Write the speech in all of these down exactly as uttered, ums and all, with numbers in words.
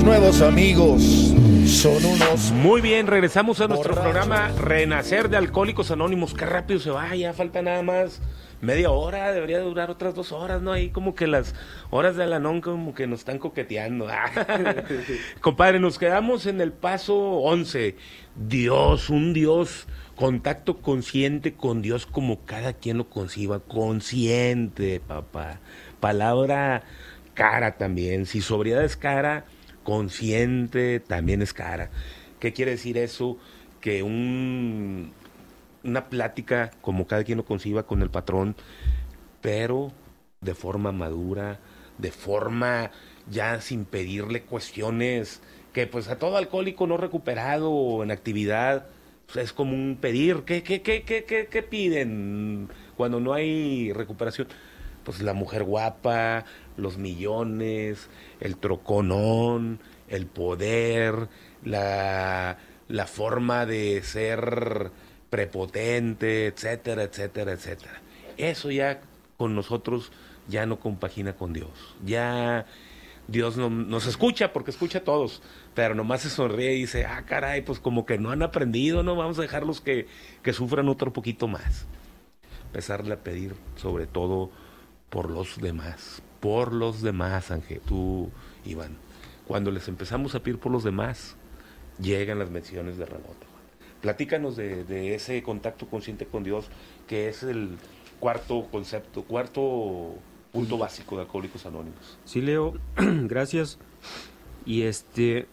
mis nuevos amigos son unos... Muy bien, regresamos a nuestro borrachos. programa Renacer de Alcohólicos Anónimos. Qué rápido se va, ya falta nada más media hora, debería durar otras dos horas, ¿no? Ahí como que las horas de Alanón como que nos están coqueteando. Compadre, nos quedamos en el paso once. Dios, un Dios, contacto consciente con Dios como cada quien lo conciba. Consciente, papá. Palabra cara también. Si sobriedad es cara, consciente también es cara. ¿Qué quiere decir eso? Que un... una plática como cada quien lo conciba con el patrón, pero de forma madura, de forma ya sin pedirle cuestiones que pues a todo alcohólico no recuperado o en actividad pues, es como un pedir. ¿Qué, qué, qué, qué, qué, qué piden cuando no hay recuperación? Pues la mujer guapa, los millones, el troconón, el poder, la, la forma de ser prepotente, etcétera, etcétera, etcétera. Eso ya con nosotros ya no compagina con Dios. Ya Dios no, nos escucha porque escucha a todos, pero nomás se sonríe y dice, ah, caray, pues como que no han aprendido, ¿no? Vamos a dejarlos que, que sufran otro poquito más. Empezarle a pedir, sobre todo, por los demás. Por los demás, Ángel. Tú, Iván. Cuando les empezamos a pedir por los demás, llegan las menciones de rebote. Platícanos de, de ese contacto consciente con Dios, que es el cuarto concepto, cuarto punto básico de Alcohólicos Anónimos. Sí, Leo, gracias. Y este,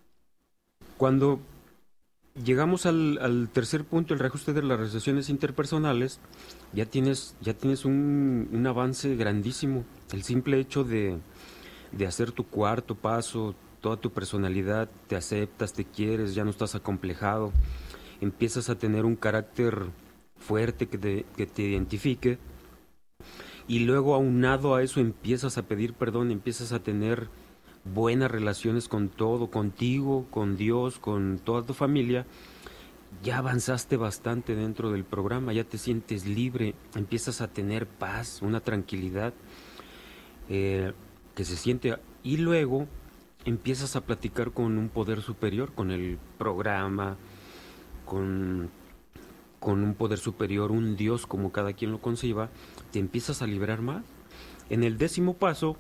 cuando llegamos al, al tercer punto, el reajuste de las relaciones interpersonales, ya tienes, ya tienes un, un avance grandísimo. El simple hecho de, de hacer tu cuarto paso, toda tu personalidad, te aceptas, te quieres, ya no estás acomplejado, empiezas a tener un carácter fuerte que te, que te identifique, y luego aunado a eso empiezas a pedir perdón, empiezas a tener buenas relaciones con todo, contigo, con Dios, con toda tu familia. Ya avanzaste bastante dentro del programa, ya te sientes libre, empiezas a tener paz, una tranquilidad eh, que se siente, y luego empiezas a platicar con un poder superior, con el programa, con, con un poder superior, un Dios como cada quien lo conciba, te empiezas a liberar más. En el décimo paso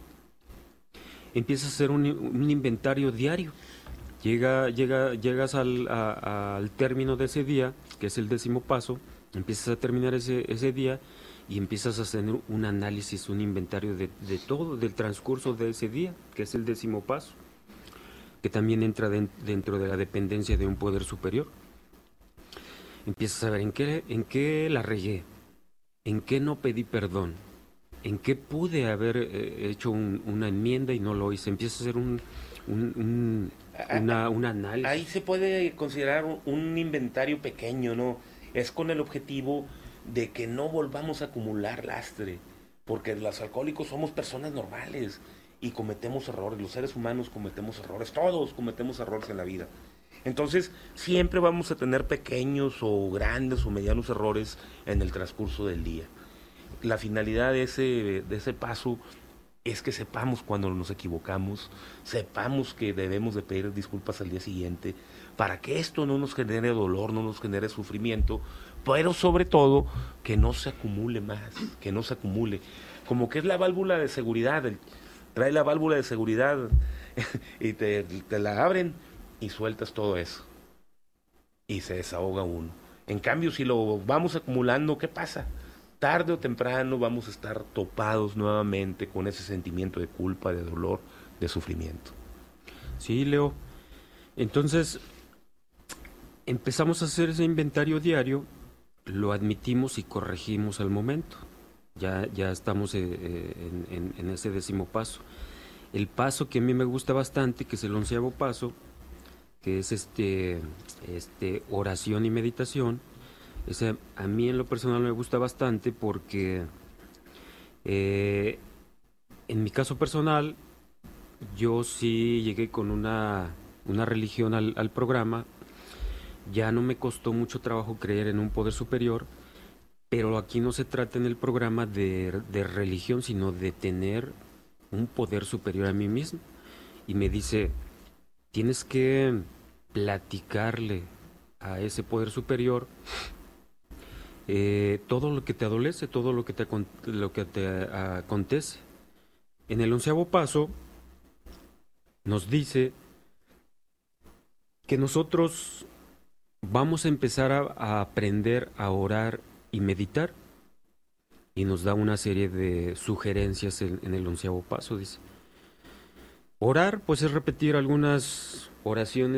empiezas a hacer un, un inventario diario. Llega, llega, llegas al, a, al término de ese día, que es el décimo paso, empiezas a terminar ese, ese día y empiezas a hacer un análisis, un inventario de, de todo, del transcurso de ese día, que es el décimo paso, que también entra de, dentro de la dependencia de un poder superior. Empiezas a ver en qué, en qué la regué, en qué no pedí perdón, en qué pude haber eh, hecho un, una enmienda y no lo hice. Empiezas a hacer un, un, un, una, un análisis. Ahí se puede considerar un, un inventario pequeño, ¿no? Es con el objetivo de que no volvamos a acumular lastre, porque los alcohólicos somos personas normales y cometemos errores, los seres humanos cometemos errores, todos cometemos errores en la vida. Entonces, siempre vamos a tener pequeños o grandes o medianos errores en el transcurso del día. La finalidad de ese, de ese paso es que sepamos cuando nos equivocamos, sepamos que debemos de pedir disculpas al día siguiente, para que esto no nos genere dolor, no nos genere sufrimiento, pero sobre todo que no se acumule más, que no se acumule. Como que es la válvula de seguridad, el, trae la válvula de seguridad y te, te la abren y sueltas todo eso y se desahoga uno. En cambio, si lo vamos acumulando, ¿qué pasa? Tarde o temprano vamos a estar topados nuevamente con ese sentimiento de culpa, de dolor, de sufrimiento. Sí, Leo. Entonces, empezamos a hacer ese inventario diario, lo admitimos y corregimos al momento. Ya, ya estamos eh, en, en, en ese décimo paso. El paso que a mí me gusta bastante, que es el onceavo paso, que es este, este oración y meditación. Ese a mí en lo personal me gusta bastante porque eh, en mi caso personal yo sí llegué con una, una religión al, al programa. Ya no me costó mucho trabajo creer en un poder superior, pero aquí no se trata en el programa de, de religión, sino de tener un poder superior a mí mismo. Y me dice, tienes que platicarle a ese poder superior eh, todo lo que te adolece, todo lo que te, acon- lo que te a- acontece. En el onceavo paso nos dice que nosotros vamos a empezar a, a aprender a orar y meditar, y nos da una serie de sugerencias en, en el onceavo paso. Dice, orar pues es repetir algunas oraciones